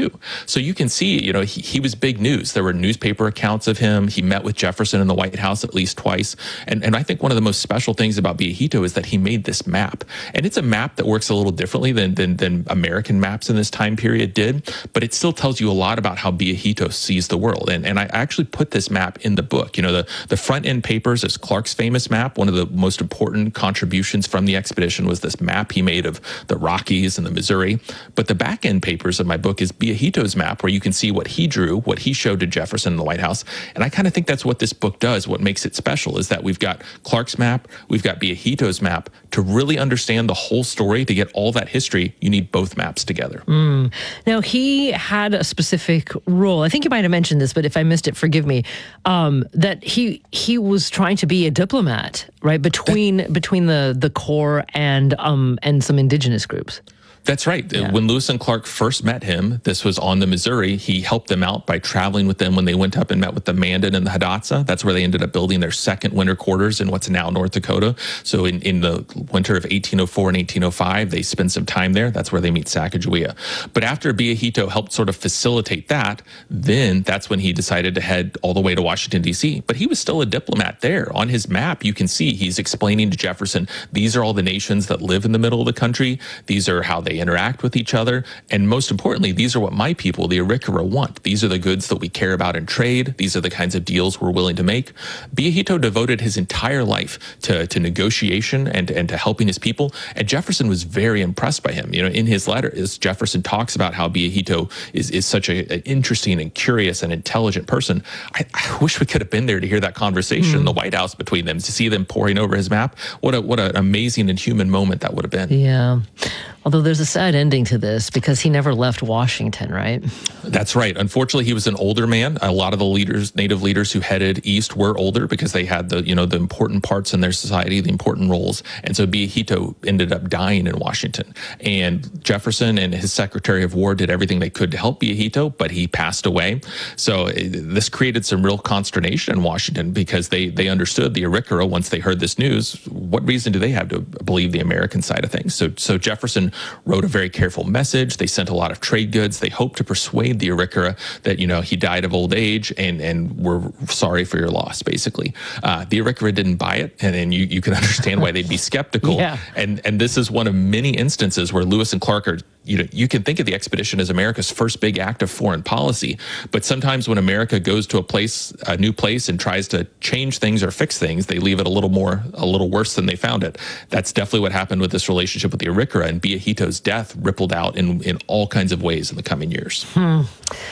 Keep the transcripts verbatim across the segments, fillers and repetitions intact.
too. So you can see, you know, he, he was big news. There were newspaper accounts of him. He met with Jefferson in the White House at least twice. And, and I think one of the most special things about Viejito is that he made this map. And it's a map that works a little differently than, than, than American maps in this time period did, but it still tells you a lot about how Viejito sees the world. And, and I actually put this map in the book. You know, the, the front end papers is Clark's famous map. One of the most important contributions from the expedition was this map he made of the Rockies and the Missouri. But the back end papers of my book is Viejito's map, where you can see what he drew, what he showed to Jefferson in the White House. And I kind of think that's what this book does. What makes it special is that we've got Clark's map, we've got Viejito's map. To really understand the whole story, to get all that history, you need both maps together. Mm. Now, he had a specific role. I think you might have mentioned this, but if I missed it, forgive me. Um, that he he was trying to be a diplomat, right, between that, between the the Corps and um and some indigenous groups. That's right. Yeah. When Lewis and Clark first met him, this was on the Missouri, he helped them out by traveling with them when they went up and met with the Mandan and the Hidatsa. That's where they ended up building their second winter quarters in what's now North Dakota. So in, in the winter of eighteen oh four and eighteen oh five, they spend some time there. That's where they meet Sacagawea. But after Viejito helped sort of facilitate that, then that's when he decided to head all the way to Washington, D C. But he was still a diplomat there. On his map, you can see he's explaining to Jefferson, these are all the nations that live in the middle of the country. These are how they They interact with each other. And most importantly, these are what my people, the Arikara, want. These are the goods that we care about in trade. These are the kinds of deals we're willing to make. Viejito devoted his entire life to, to negotiation and, and to helping his people. And Jefferson was very impressed by him. You know, in his letter, as Jefferson talks about how Viejito is, is such a, an interesting and curious and intelligent person. I, I wish we could have been there to hear that conversation mm. in the White House between them, to see them poring over his map. What a, what an amazing and human moment that would have been. Yeah. Although there's a sad ending to this because he never left Washington, right? That's right. Unfortunately, he was an older man. A lot of the leaders, native leaders who headed east were older because they had the, you know, the important parts in their society, the important roles. And so Viejito ended up dying in Washington. And Jefferson and his Secretary of War did everything they could to help Viejito, but he passed away. So this created some real consternation in Washington because they, they understood the Arikara, once they heard this news, what reason do they have to believe the American side of things? So, so Jefferson wrote a very careful message. They sent a lot of trade goods. They hoped to persuade the Arikara that, you know, he died of old age and, and we're sorry for your loss, basically. Uh, the Arikara didn't buy it, and then you, you can understand why they'd be skeptical. Yeah. And, and this is one of many instances where Lewis and Clark are, you know, you can think of the expedition as America's first big act of foreign policy, but sometimes when America goes to a place, a new place, and tries to change things or fix things, they leave it a little more, a little worse than they found it. That's definitely what happened with this relationship with the Arikara, and Viejito's death rippled out in, in all kinds of ways in the coming years. Hmm.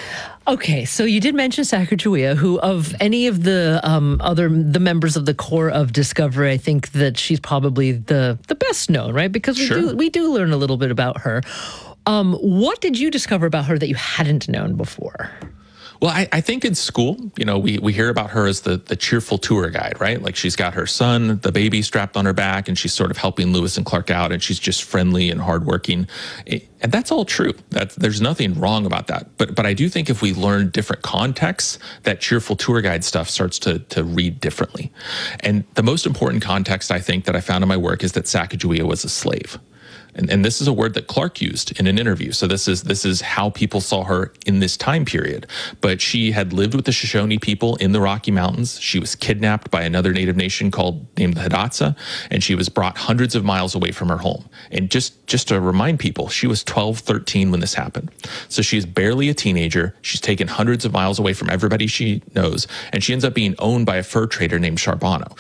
Okay, so you did mention Sacagawea, who of any of the um, other the members of the Corps of Discovery, I think that she's probably the the best known, right? Because we Sure. do we do learn a little bit about her. Um, what did you discover about her that you hadn't known before? Well, I, I think in school, you know, we, we hear about her as the, the cheerful tour guide, right? Like she's got her son, the baby strapped on her back, and she's sort of helping Lewis and Clark out, and she's just friendly and hardworking. And that's all true. That's, there's nothing wrong about that. But but I do think if we learn different contexts, that cheerful tour guide stuff starts to, to read differently. And the most important context, I think, that I found in my work is that Sacagawea was a slave. And, and this is a word that Clark used in an interview. So this is this is how people saw her in this time period. But she had lived with the Shoshone people in the Rocky Mountains. She was kidnapped by another native nation called named the Hidatsa, and she was brought hundreds of miles away from her home. And just, just to remind people, she was twelve, thirteen when this happened. So she's barely a teenager. She's taken hundreds of miles away from everybody she knows, and she ends up being owned by a fur trader named Charbonneau.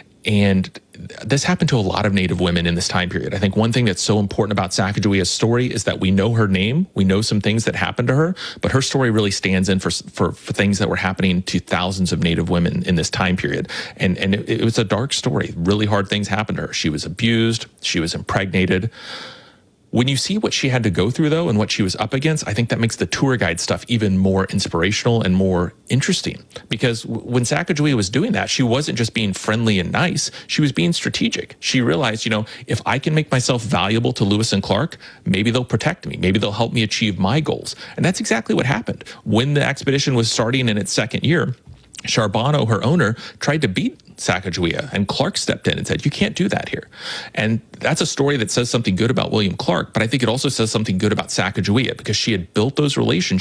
And this happened to a lot of Native women in this time period. I think one thing that's so important about Sacagawea's story is that we know her name, we know some things that happened to her, but her story really stands in for for, for things that were happening to thousands of Native women in this time period. And, and it, it was a dark story. Really hard things happened to her. She was abused. She was impregnated. When you see what she had to go through, though, and what she was up against, I think that makes the tour guide stuff even more inspirational and more interesting. Because when Sacagawea was doing that, she wasn't just being friendly and nice. She was being strategic. She realized, you know, if I can make myself valuable to Lewis and Clark, maybe they'll protect me. Maybe they'll help me achieve my goals. And that's exactly what happened. When the expedition was starting in its second year, Charbonneau, her owner, tried to beat Sacagawea, and Clark stepped in and said, you can't do that here. And that's a story that says something good about William Clark, but I think it also says something good about Sacagawea because she had built those relationships